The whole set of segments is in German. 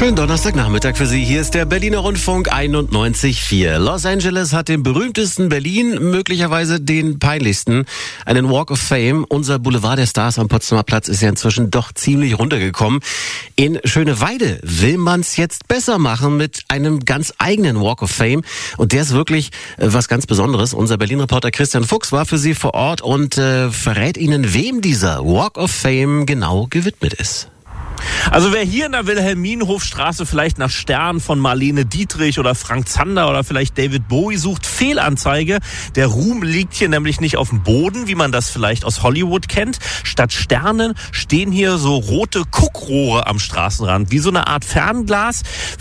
Schönen Donnerstagnachmittag für Sie. Hier ist der Berliner Rundfunk 91.4. Los Angeles hat den berühmtesten, Berlin möglicherweise den peinlichsten, einen Walk of Fame. Unser Boulevard der Stars am Potsdamer Platz ist ja inzwischen doch ziemlich runtergekommen. In Schöneweide will man es jetzt besser machen mit einem ganz eigenen Walk of Fame. Und der ist wirklich was ganz Besonderes. Unser Berlin-Reporter Christian Fuchs war für Sie vor Ort und verrät Ihnen, wem dieser Walk of Fame genau gewidmet ist. Also wer hier in der Wilhelminenhofstraße vielleicht nach Sternen von Marlene Dietrich oder Frank Zander oder vielleicht David Bowie sucht, Fehlanzeige. Der Ruhm liegt hier nämlich nicht auf dem Boden, wie man das vielleicht aus Hollywood kennt. Statt Sternen stehen hier so rote Guckrohre am Straßenrand, wie so eine Art Fernglas.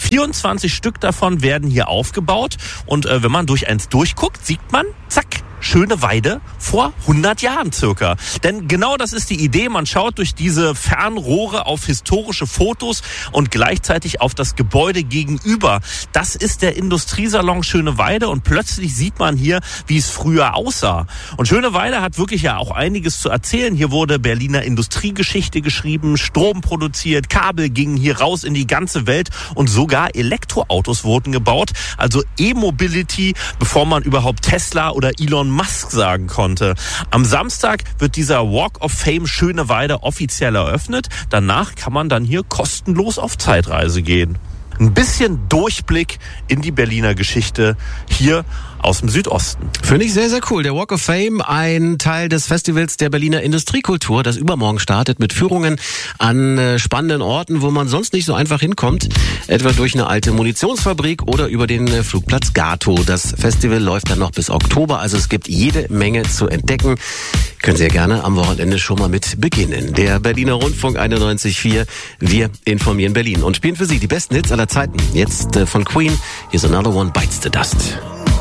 24 Stück davon werden hier aufgebaut und wenn man durch eins durchguckt, sieht man, zack, Schöneweide vor 100 Jahren circa. Denn genau das ist die Idee. Man schaut durch diese Fernrohre auf historische Fotos und gleichzeitig auf das Gebäude gegenüber. Das ist der Industriesalon Schöneweide und plötzlich sieht man hier, wie es früher aussah. Und Schöneweide hat wirklich ja auch einiges zu erzählen. Hier wurde Berliner Industriegeschichte geschrieben, Strom produziert, Kabel gingen hier raus in die ganze Welt und sogar Elektroautos wurden gebaut. Also E-Mobility, bevor man überhaupt Tesla oder Elon Musk sagen konnte. Am Samstag wird dieser Walk of Fame Schöneweide offiziell eröffnet. Danach kann man dann hier kostenlos auf Zeitreise gehen. Ein bisschen Durchblick in die Berliner Geschichte hier aus dem Südosten. Finde ich sehr, sehr cool. Der Walk of Fame, ein Teil des Festivals der Berliner Industriekultur, das übermorgen startet mit Führungen an spannenden Orten, wo man sonst nicht so einfach hinkommt, etwa durch eine alte Munitionsfabrik oder über den Flugplatz Gato. Das Festival läuft dann noch bis Oktober, also es gibt jede Menge zu entdecken. Können Sie ja gerne am Wochenende schon mal mit beginnen. Der Berliner Rundfunk 91.4, wir informieren Berlin und spielen für Sie die besten Hits aller Zeiten. Jetzt von Queen, Here's Another One Bites the Dust.